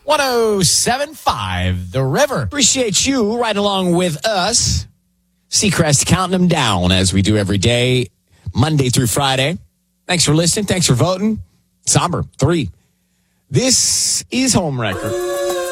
107.5 The River. Appreciate you right along with us. Seacrest counting them down as we do every day, Monday through Friday. Thanks for listening. Thanks for voting. Somber 3. This is Home Record.